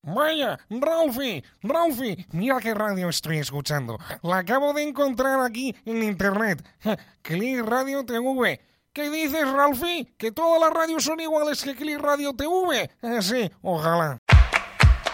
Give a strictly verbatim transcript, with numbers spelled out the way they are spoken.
Vaya, Ralphie, Ralphie, mira qué radio estoy escuchando. La acabo de encontrar aquí en internet. Click Radio T V. ¿Qué dices, Ralphie? ¿Que todas las radios son iguales que Click Radio T V? Eh, sí, ojalá.